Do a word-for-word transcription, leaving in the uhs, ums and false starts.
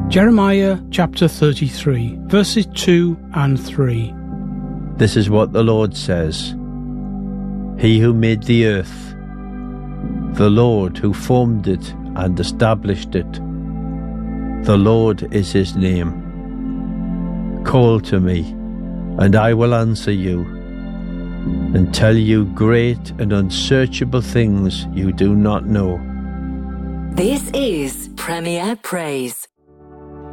Jeremiah chapter thirty-three, verses two and three. This is what the Lord says. He who made the earth, the Lord who formed it and established it, the Lord is his name. Call to me, and I will answer you, and tell you great and unsearchable things you do not know. This is Premier Praise.